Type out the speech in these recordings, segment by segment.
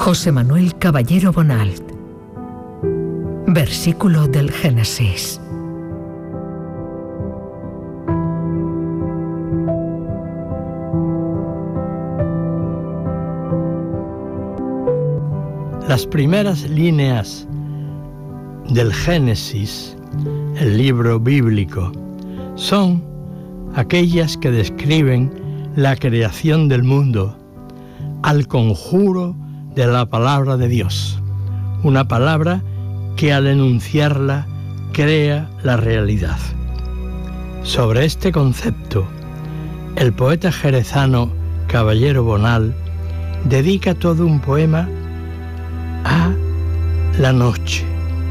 José Manuel Caballero Bonald. Versículo del Génesis. Las primeras líneas del Génesis, el libro bíblico, son aquellas que describen la creación del mundo al conjuro de la palabra de Dios, una palabra que al enunciarla crea la realidad. Sobre este concepto, el poeta jerezano Caballero Bonald dedica todo un poema a la noche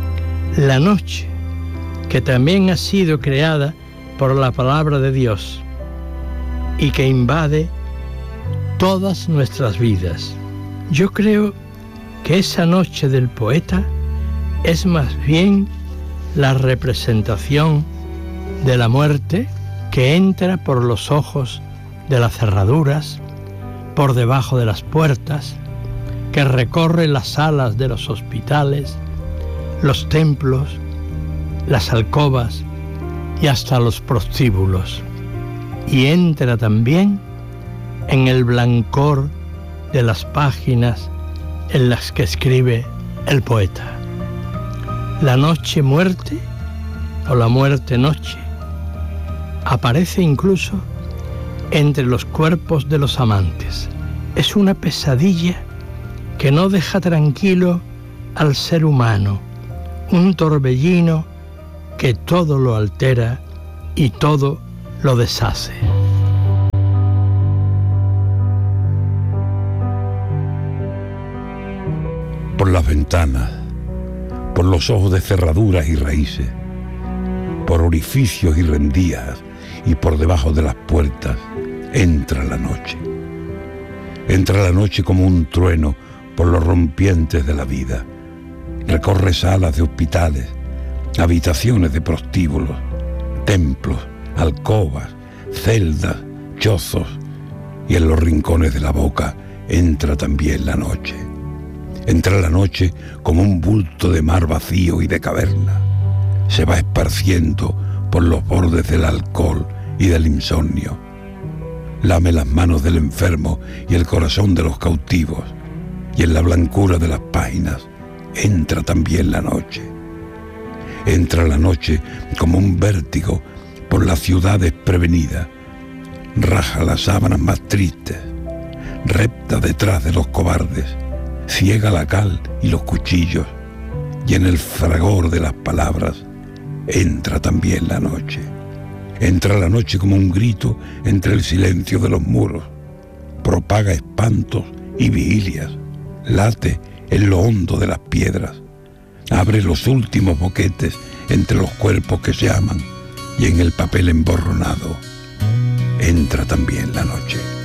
que también ha sido creada por la palabra de Dios y que invade todas nuestras vidas. Yo creo que esa noche del poeta es más bien la representación de la muerte que entra por los ojos de las cerraduras, por debajo de las puertas, que recorre las salas de los hospitales, los templos, las alcobas y hasta los prostíbulos, y entra también en el blancor de las páginas en las que escribe el poeta. La noche muerte o la muerte noche aparece incluso entre los cuerpos de los amantes. Es una pesadilla que no deja tranquilo al ser humano, un torbellino que todo lo altera y todo lo deshace. Por las ventanas, por los ojos de cerraduras y raíces, por orificios y rendijas y por debajo de las puertas, entra la noche. Entra la noche como un trueno por los rompientes de la vida. Recorre salas de hospitales, habitaciones de prostíbulos, templos, alcobas, celdas, chozos, y en los rincones de la boca entra también la noche. Entra la noche como un bulto de mar vacío y de caverna. Se va esparciendo por los bordes del alcohol y del insomnio. Lame las manos del enfermo y el corazón de los cautivos, y en la blancura de las páginas entra también la noche. Entra la noche como un vértigo por la ciudad desprevenida. Raja las sábanas más tristes, repta detrás de los cobardes, ciega la cal y los cuchillos, y en el fragor de las palabras entra también la noche. Entra la noche como un grito entre el silencio de los muros, propaga espantos y vigilias, late en lo hondo de las piedras, abre los últimos boquetes entre los cuerpos que se aman, y en el papel emborronado entra también la noche.